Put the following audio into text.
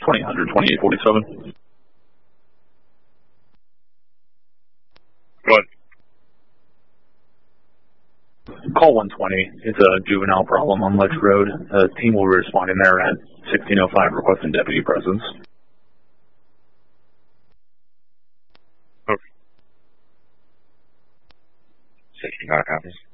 2000, 2847. Go ahead. Call 120. It's a juvenile problem on Ledge Road. The team will be responding there at 1605 requesting deputy presence. Okay. 69 copies.